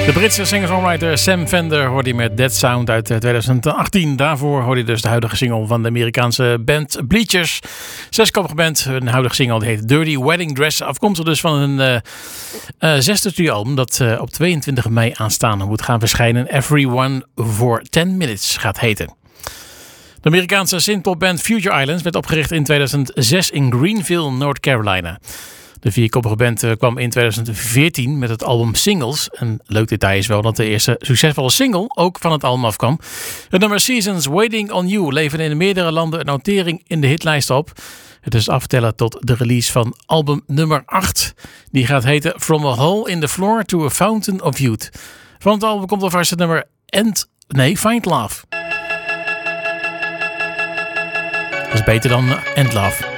De Britse singer-songwriter Sam Fender hoorde je met Dead Sound uit 2018. Daarvoor hoorde je dus de huidige single van de Amerikaanse band Bleachers. Zeskoppige band. Hun huidige single die heet Dirty Wedding Dress. Afkomstig dus van een zesde studioalbum dat op 22 mei aanstaande moet gaan verschijnen. Everyone for 10 Minutes gaat heten. De Amerikaanse synthpopband Future Islands werd opgericht in 2006 in Greenville, North Carolina. De vierkoppige band kwam in 2014 met het album Singles. Een leuk detail is wel dat de eerste succesvolle single ook van het album afkwam. Het nummer Seasons Waiting on You leverde in meerdere landen een notering in de hitlijst op. Het is aftellen tot de release van album nummer 8. Die gaat heten From a Hole in the Floor to a Fountain of Youth. Van het album komt alvast het nummer Find Love. Dat is beter dan End Love.